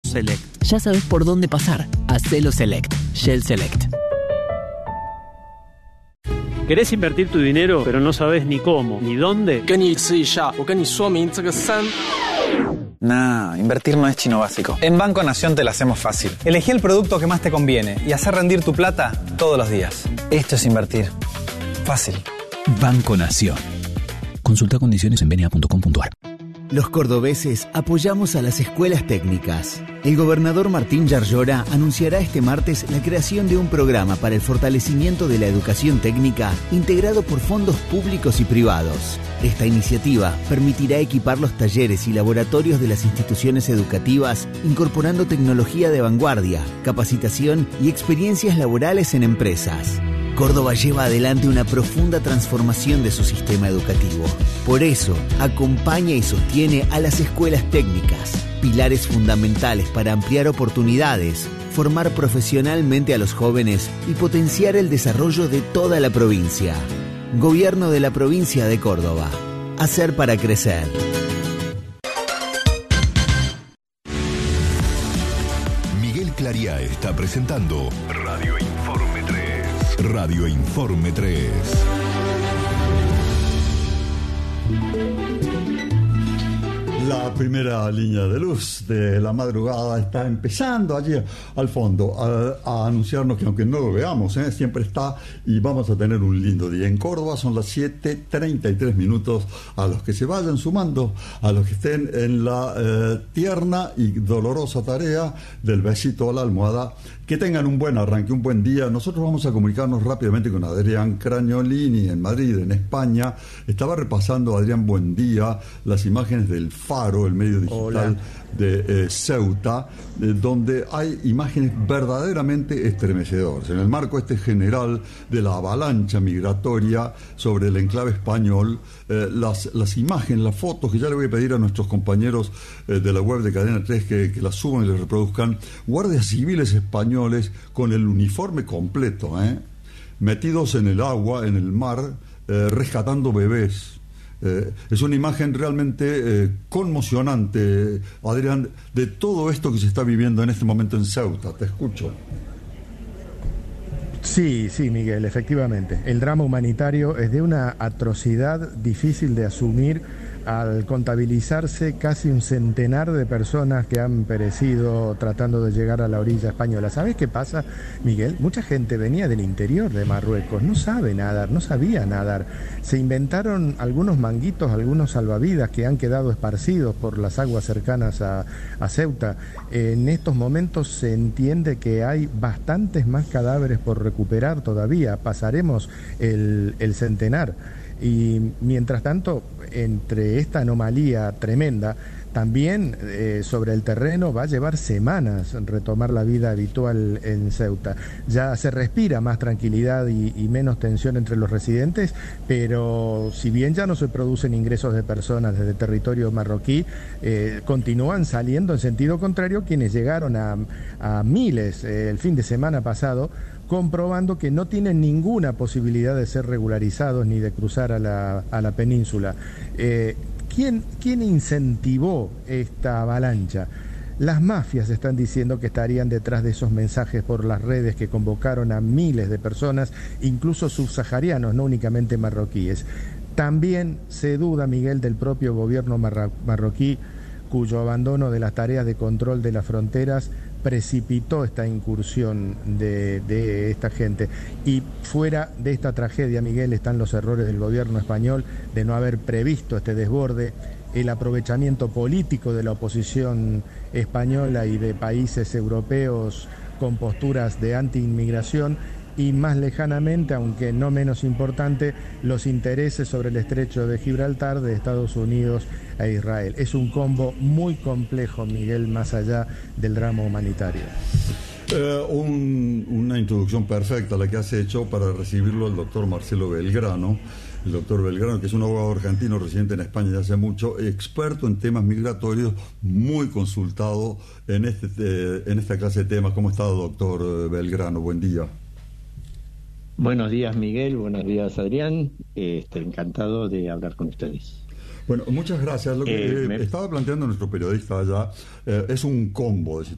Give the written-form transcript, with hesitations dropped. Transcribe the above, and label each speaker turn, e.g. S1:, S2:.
S1: Select. Ya sabes por dónde pasar. Hacelo Select. Shell Select.
S2: ¿Querés invertir tu dinero, pero no sabes ni cómo, ni dónde?
S3: Nah, invertir no es chino básico. En Banco Nación te la hacemos fácil. Elegí el producto que más te conviene y hacer rendir tu plata todos los días. Esto es invertir. Fácil.
S4: Banco Nación. Consulta condiciones en bna.com.ar.
S5: Los cordobeses apoyamos a las escuelas técnicas. El gobernador Martín Yarlora anunciará este martes la creación de un programa para el fortalecimiento de la educación técnica integrado por fondos públicos y privados. Esta iniciativa permitirá equipar los talleres y laboratorios de las instituciones educativas incorporando tecnología de vanguardia, capacitación y experiencias laborales en empresas. Córdoba lleva adelante una profunda transformación de su sistema educativo. Por eso, acompaña y sostiene a las escuelas técnicas, pilares fundamentales para ampliar oportunidades, formar profesionalmente a los jóvenes y potenciar el desarrollo de toda la provincia. Gobierno de la provincia de Córdoba. Hacer para crecer.
S6: Miguel Clariá está presentando Radio Informe 3. Radio Informe 3.
S7: La primera línea de luz de la madrugada está empezando allí al fondo a anunciarnos que aunque no lo veamos, siempre está y vamos a tener un lindo día. En Córdoba son las 7:33 minutos. A los que se vayan sumando, a los que estén en la tierna y dolorosa tarea del besito a la almohada, que tengan un buen arranque, un buen día. Nosotros vamos a comunicarnos rápidamente con Adrián Cragnolini en Madrid, en España. Estaba repasando, Adrián, buen día, las imágenes del Faro, el medio digital de Ceuta, donde hay imágenes verdaderamente estremecedoras. En el marco general de la avalancha migratoria sobre el enclave español, las imágenes, las fotos, que ya le voy a pedir a nuestros compañeros de la web de Cadena 3 que las suban y las reproduzcan, guardias civiles españoles con el uniforme completo, metidos en el agua, en el mar, rescatando bebés. Es una imagen realmente conmocionante, Adrián, de todo esto que se está viviendo en este momento en Ceuta. Te escucho.
S8: Sí, Miguel, efectivamente. El drama humanitario es de una atrocidad difícil de asumir al contabilizarse casi un centenar de personas que han perecido tratando de llegar a la orilla española. ¿Sabes qué pasa, Miguel? Mucha gente venía del interior de Marruecos, no sabe nadar, no sabía nadar. Se inventaron algunos manguitos, algunos salvavidas que han quedado esparcidos por las aguas cercanas a Ceuta. En estos momentos se entiende que hay bastantes más cadáveres por recuperar todavía. Pasaremos el centenar. Y mientras tanto, entre esta anomalía tremenda, también sobre el terreno va a llevar semanas retomar la vida habitual en Ceuta. Ya se respira más tranquilidad y menos tensión entre los residentes, pero si bien ya no se producen ingresos de personas desde territorio marroquí, continúan saliendo en sentido contrario quienes llegaron a miles el fin de semana pasado, comprobando que no tienen ninguna posibilidad de ser regularizados ni de cruzar a la península. ¿Quién incentivó esta avalancha? Las mafias están diciendo que estarían detrás de esos mensajes por las redes que convocaron a miles de personas, incluso subsaharianos, no únicamente marroquíes. También se duda, Miguel, del propio gobierno marroquí, cuyo abandono de las tareas de control de las fronteras precipitó esta incursión de esta gente. Y fuera de esta tragedia, Miguel, están los errores del gobierno español de no haber previsto este desborde, el aprovechamiento político de la oposición española y de países europeos con posturas de anti-inmigración, y más lejanamente, aunque no menos importante, los intereses sobre el estrecho de Gibraltar de Estados Unidos e Israel. Es un combo muy complejo, Miguel, más allá del drama humanitario.
S7: Una introducción perfecta la que has hecho para recibirlo el doctor Marcelo Belgrano. El doctor Belgrano, que es un abogado argentino residente en España ya hace mucho, experto en temas migratorios, muy consultado en esta clase de temas. ¿Cómo está, doctor Belgrano? Buen día.
S9: Buenos días, Miguel. Buenos días, Adrián. Estoy encantado de hablar con ustedes.
S7: Bueno, muchas gracias. Lo que estaba planteando nuestro periodista allá es un combo de